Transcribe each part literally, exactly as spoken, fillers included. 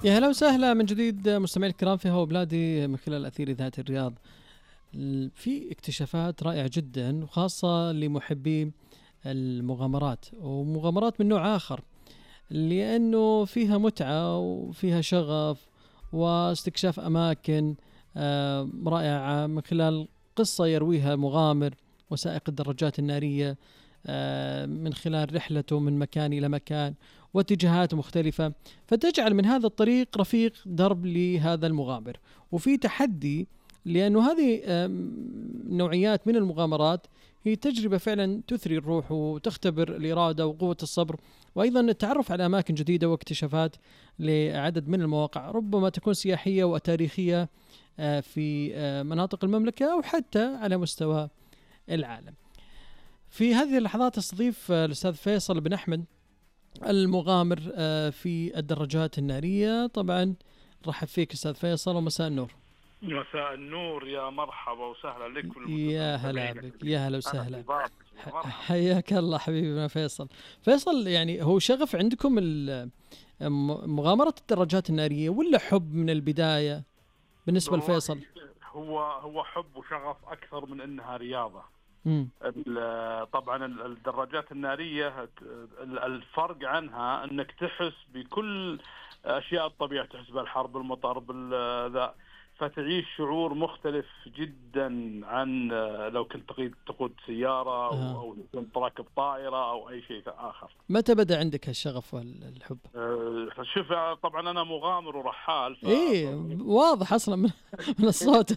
يا هلا وسهلا من جديد مستمعي الكرام في هوا بلادي من خلال أثير إذاعة الرياض. ال- في اكتشافات رائعة جدا وخاصة لمحبي المغامرات ومغامرات من نوع آخر، لأنه فيها متعة وفيها شغف واستكشاف أماكن آه، رائعة من خلال قصة يرويها مغامر وسائق الدراجات النارية، آه، من خلال رحلته من مكان إلى مكان واتجاهات مختلفة، فتجعل من هذا الطريق رفيق درب لهذا المغامر. وفي تحدي، لأنه هذه آم، نوعيات من المغامرات هي تجربة فعلا تثري الروح وتختبر الإرادة وقوة الصبر، وأيضا التعرف على أماكن جديدة واكتشافات لعدد من المواقع ربما تكون سياحية وتاريخية آه، في آه، مناطق المملكة أو حتى على مستوى العالم. في هذه اللحظات استضيف آه، الأستاذ فيصل بن أحمد المغامر آه، في الدراجات النارية. طبعا رحب فيك أستاذ فيصل ومساء النور. مساء النور، يا مرحبا وسهلا لك يا هلا والمستمعين. بك، يا هلا أهلا وسهلا. بضيفك. ح- مرحبا. حياك الله حبيبنا فيصل. فيصل، يعني هو شغف عندكم ال- م- مغامرة الدراجات النارية ولا حب من البداية بالنسبة والله لفيصل؟ هو هو حب وشغف أكثر من أنها رياضة. مم. ال- طبعا ال- الدراجات النارية ال- الفرق عنها أنك تحس بكل أشياء الطبيعة، تحس بالحر بالمطر بالذا، فتعيش شعور مختلف جدا عن لو كنت تقيد تقود سيارة أو, آه. أو كنت راكب طائرة أو أي شيء آخر. متى بدأ عندك الشغف والحب؟ أه، شوف، طبعا أنا مغامر ورحال ف... إيه واضح أصلا من, من الصوت.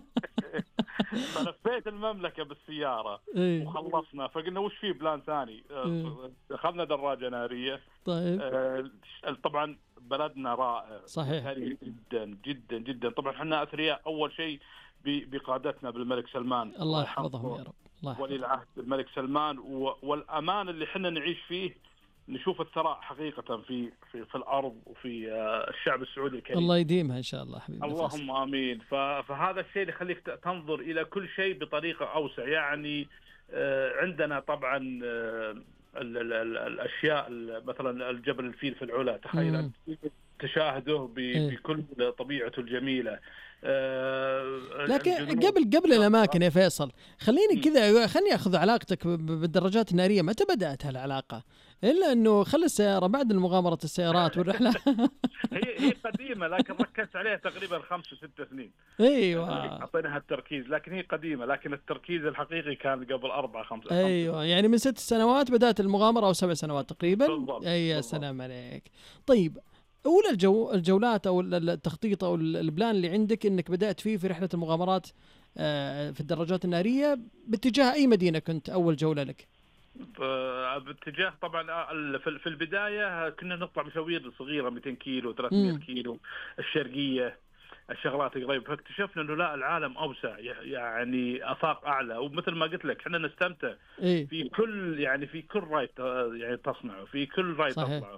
فلفيت المملكة بالسيارة إيه. وخلصنا، فقلنا وش في بلان ثاني. أه، إيه. دخلنا دراجة نارية. طيب. أه، طبعا بلدنا رائع، صحيح. ثري جدا جدا جدا. طبعا احنا أثرياء أول شيء ب- بقادتنا بالملك سلمان، الله يحفظهم يا رب. الله ولي يحفظهم. العهد الملك سلمان، و- والأمان اللي احنا نعيش فيه، نشوف الثراء حقيقة في في, في الأرض وفي آه، الشعب السعودي الكريم. الله يديمها إن شاء الله حبيبي. اللهم آمين. ف- فهذا الشيء اللي يخليك ت- تنظر إلى كل شيء بطريقة أوسع. يعني آه، عندنا طبعا آه، ال- ال- ال- الأشياء، ال- مثلا الجبل الفيل في العلا، تخيل مم. أنت تشاهده ب- إيه. بكل طبيعته الجميلة. آه، لكن الجنوب. قبل قبل الأماكن يا فيصل، خليني مم. كذا، خليني أخذ علاقتك ب- ب- بالدراجات النارية. متى بدأت هالعلاقة؟ إلا أنه خلي السيارة بعد مغامرة السيارات والرحلة. هي هي قديمة، لكن ركزت عليها تقريبا خمس وست سنين. أيوة. أعطيناها التركيز، لكن هي قديمة، لكن التركيز الحقيقي كان قبل أربع خمس. أيوة، يعني من ست سنوات بدأت المغامرة أو سبع سنوات تقريبا. بالضبط. أي يا بالضبط. سلام عليك. طيب، أولى الجو الجولات أو ال- التخطيط أو ال- البلان اللي عندك إنك بدأت فيه في رحلة المغامرات آه، في الدراجات النارية باتجاه أي مدينة كنت أول جولة لك؟ ف- باتجاه طبعا آه، ال- في في البداية كنا نقطع مشاوير صغيرة مئتين كيلو ثلاثمئة مم. كيلو، الشرقية، الشغلات قريب. فاكتشفنا انه لا، العالم اوسع، يعني افاق اعلى. ومثل ما قلت لك احنا نستمتع إيه. في كل، يعني في كل رايد آه، يعني تصنعه، في كل رايد صحيح. تصنعه.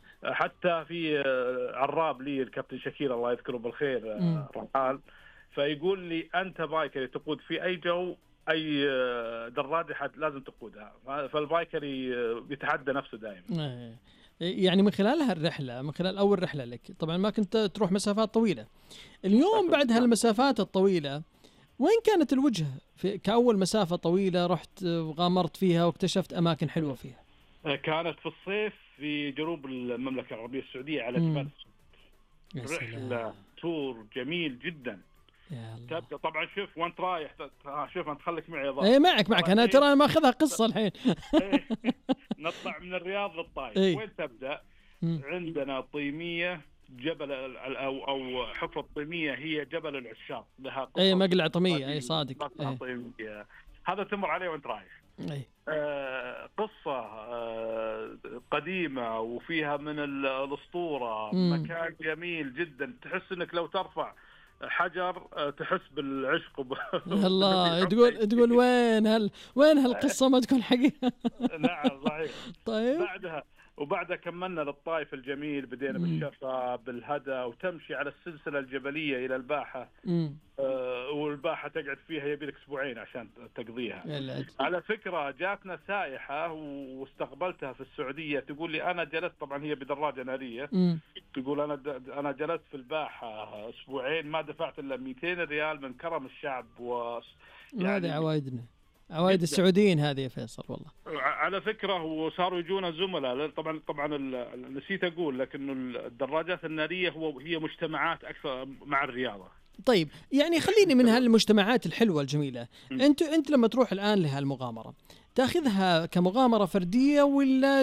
حتى في آه، عراب لي الكابتن شكير الله يذكره بالخير، مم. آه، رحال، فيقول لي انت بايكر تقود في اي جو، اي آه، دراجه حد لازم تقودها. فالبايكر ي- بيتحدى نفسه دائما. إيه. يعني من خلال هالرحلة، من خلال أول رحلة لك، طبعا ما كنت تروح مسافات طويلة. اليوم بعد هالمسافات الطويلة، وين كانت الوجهة في كأول مسافة طويلة رحت وغامرت فيها واكتشفت أماكن حلوة فيها؟ كانت في الصيف في جنوب المملكه العربيه السعوديه على مم. جبال. يا رحله سلام. تور جميل جدا. يا الله. تبدا طبعا، شوف وانت رايح، ت- ت- شوف انت خليك معي يا ضابط. ايه معك معك انا ترى انا ماخذها قصة الحين. إيه. نطلع من الرياض للطائف. إيه. وين تبدا؟ مم. عندنا طيميه، جبل ال- او او حفره الطيميه، هي جبل العشاق، لها قصص اي مقلع طمية، اي قديمة. صادق. مقلع ايه. طيمية. هذا تمر عليه وانت رايح. ايه. آه، قصة آه، قديمة وفيها من ال- الأسطورة. مم. مكان جميل جدا، تحس انك لو ترفع حجر آه، تحس بالعشق وب... الله، تقول تقول وين هال وين هالقصة ما تكون حقيقة. نعم صحيح. طيب. بعدها وبعدها كملنا للطائف الجميل، بدينا بالشفا بالهدى، وتمشي على السلسلة الجبلية إلى الباحة. آه والباحة تقعد فيها يبيلك أسبوعين عشان تقضيها. على فكرة جاتنا سائحة واستقبلتها في السعودية تقول لي أنا جلست، طبعا هي بدراجة نارية، م. تقول أنا أنا جلست في الباحة أسبوعين ما دفعت إلا مئتين ريال من كرم الشعب. و يعني هذه عوايدنا، عوايد السعوديين هذه يا فيصل. والله على فكرة وصاروا يجونا زملاء، طبعا طبعا نسيت أقول لك إنه الدراجات النارية هو هي مجتمعات أكثر مع الرياضة. طيب يعني خليني من هالمجتمعات الحلوة الجميلة، أنت أنت لما تروح الآن لهالمغامرة تأخذها كمغامرة فردية ولا